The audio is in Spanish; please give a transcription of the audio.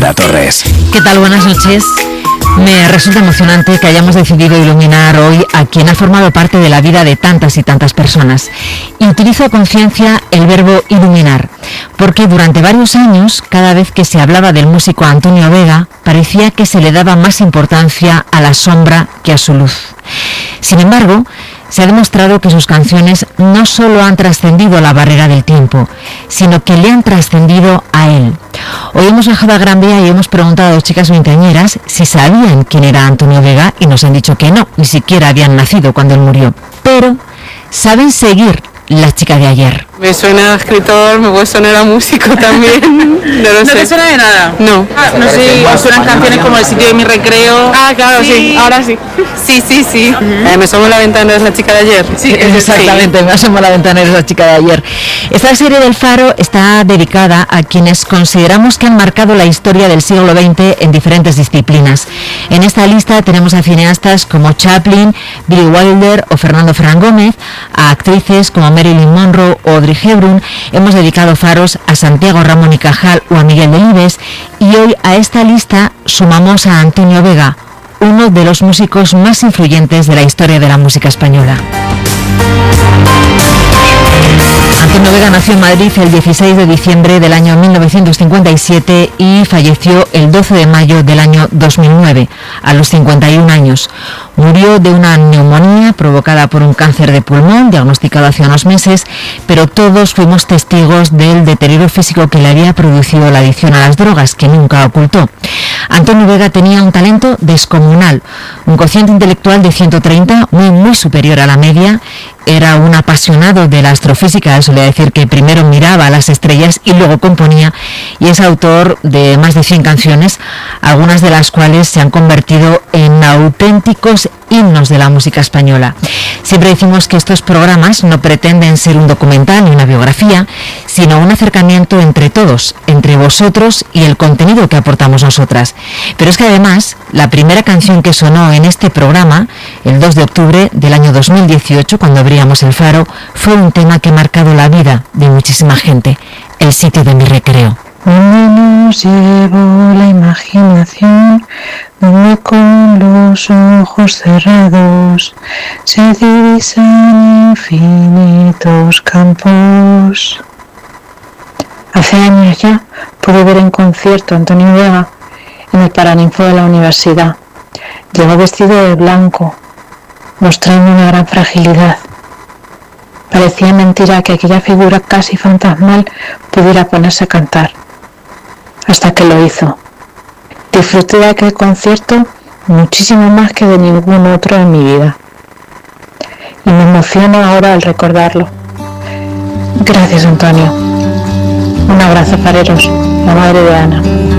Ana Torres. ¿Qué tal? Buenas noches. Me resulta emocionante que hayamos decidido iluminar hoy a quien ha formado parte de la vida de tantas y tantas personas. Y utilizo a conciencia el verbo iluminar, porque durante varios años, cada vez que se hablaba del músico Antonio Vega, parecía que se le daba más importancia a la sombra que a su luz. Sin embargo, se ha demostrado que sus canciones no solo han trascendido la barrera del tiempo, sino que le han trascendido a él. Hoy hemos bajado a Gran Vía y hemos preguntado a dos chicas veinteañeras si sabían quién era Antonio Vega y nos han dicho que no, ni siquiera habían nacido cuando él murió. Pero saben seguir la chica de ayer. Me suena a escritor, me puede sonar a músico también. No lo sé. ¿No te suena de nada? No. No sé, os suenan canciones como El sitio de mi recreo. Ah, claro, sí, ahora sí. Sí. Me asomo a la ventana, es la chica de ayer. Sí, exactamente, me asomo a la ventana, es la chica de ayer. Esta serie del Faro está dedicada a quienes consideramos que han marcado la historia del siglo XX en diferentes disciplinas. En esta lista tenemos a cineastas como Chaplin, Billy Wilder o Fernando Fran Gómez, a actrices como Marilyn Monroe o Audrey Hepburn. Hemos dedicado faros a Santiago Ramón y Cajal o a Miguel Delibes, y hoy a esta lista sumamos a Antonio Vega, uno de los músicos más influyentes de la historia de la música española. Antonio Vega nació en Madrid el 16 de diciembre del año 1957 y falleció el 12 de mayo del año 2009, a los 51 años. Murió de una neumonía provocada por un cáncer de pulmón, diagnosticado hace unos meses, pero todos fuimos testigos del deterioro físico que le había producido la adicción a las drogas, que nunca ocultó. Antonio Vega tenía un talento descomunal, un cociente intelectual de 130, muy superior a la media. Era un apasionado de la astrofísica, solía decir que primero miraba a las estrellas y luego componía, y es autor de más de 100 canciones, algunas de las cuales se han convertido en auténticos himnos de la música española. Siempre decimos que estos programas no pretenden ser un documental ni una biografía, sino un acercamiento entre todos, entre vosotros y el contenido que aportamos nosotras. Pero es que además, la primera canción que sonó en este programa, el 2 de octubre del año 2018, cuando abríamos el Faro, fue un tema que ha marcado la vida de muchísima gente: El sitio de mi recreo. Donde nos llevó la imaginación, donde con los ojos cerrados se divisan infinitos campos. Hace años ya pude ver en concierto a Antonio Vega en el Paraninfo de la universidad. Llegó vestido de blanco, mostrando una gran fragilidad. Parecía mentira que aquella figura casi fantasmal pudiera ponerse a cantar. Hasta que lo hizo. Disfruté de aquel concierto muchísimo más que de ningún otro en mi vida. Y me emociono ahora al recordarlo. Gracias, Antonio. Un abrazo, fareros. La madre de Ana.